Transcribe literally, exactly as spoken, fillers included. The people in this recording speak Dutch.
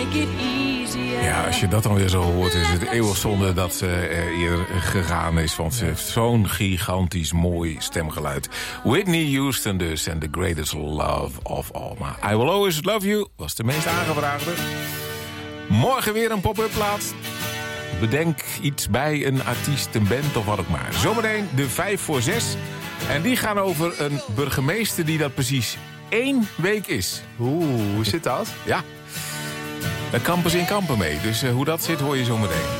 it easier. Ja, als je dat dan weer zo hoort, is het eeuwig zonde dat ze er eerder gegaan is. Want ze heeft zo'n gigantisch mooi stemgeluid. Whitney Houston dus, en The Greatest Love of All. Maar I Will Always Love You was de meest aangevraagde. Morgen weer een pop-up plaats. Bedenk iets bij een artiest, een band of wat ook maar. Zometeen de vijf voor zes. En die gaan over een burgemeester die dat precies één week is. Oeh, hoe zit dat? Ja, daar kampen ze in kampen mee. Dus uh, hoe dat zit hoor je zometeen.